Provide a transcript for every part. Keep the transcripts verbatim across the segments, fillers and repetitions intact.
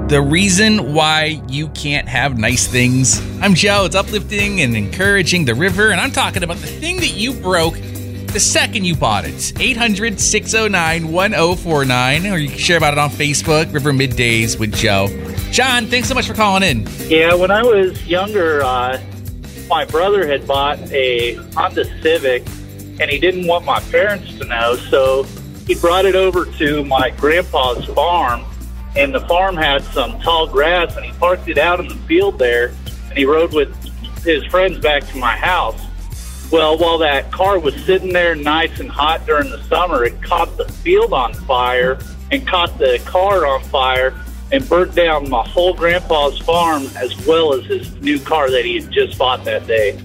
the reason why you can't have nice things. I'm Joe. It's uplifting and encouraging the river, and I'm talking about the thing that you broke the second you bought it. eight hundred, six oh nine, one oh four nine, or you can share about it on Facebook, River Middays with Joe. John, thanks so much for calling in. Yeah, when I was younger, uh, my brother had bought a Honda Civic, and he didn't want my parents to know, so he brought it over to my grandpa's farm, and the farm had some tall grass, and he parked it out in the field there, and he rode with his friends back to my house. Well, while that car was sitting there nice and hot during the summer, it caught the field on fire and caught the car on fire and burnt down my whole grandpa's farm as well as his new car that he had just bought that day.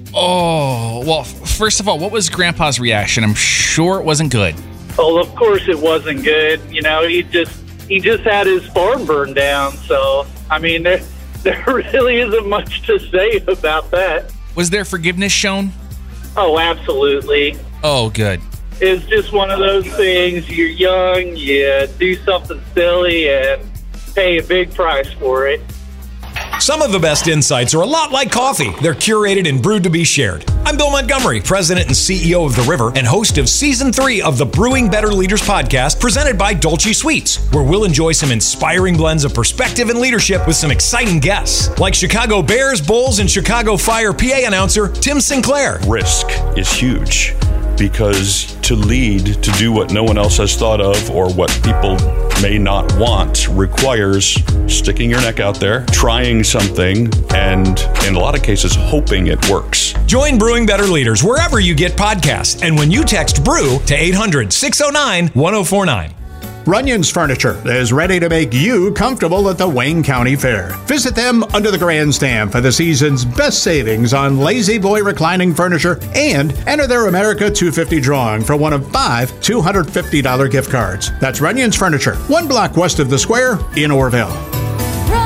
Oh, well, first of all, what was Grandpa's reaction? I'm sure it wasn't good. Well, of course it wasn't good. You know, he just he just had his farm burned down. So, I mean, there, there really isn't much to say about that. Was there forgiveness shown? Oh, absolutely. Oh, good. It's just one of those things. You're young, you do something silly, and pay a big price for it. Some of the best insights are a lot like coffee. They're curated and brewed to be shared. I'm Bill Montgomery, President and C E O of The River and host of Season three of the Brewing Better Leaders podcast presented by Dolce Sweets, where we'll enjoy some inspiring blends of perspective and leadership with some exciting guests, like Chicago Bears, Bulls, and Chicago Fire P A announcer Tim Sinclair. Risk is huge because to lead, to do what no one else has thought of or what people may not want requires sticking your neck out there, trying something, and in a lot of cases, hoping it works. Join Brewing Better Leaders wherever you get podcasts and when you text BREW to eight hundred, six oh nine, one oh four nine. Runyon's Furniture is ready to make you comfortable at the Wayne County Fair. Visit them under the grandstand for the season's best savings on Lazy Boy reclining furniture and enter their America two hundred fifty drawing for one of five two hundred fifty dollars gift cards. That's Runyon's Furniture, one block west of the square in Orville.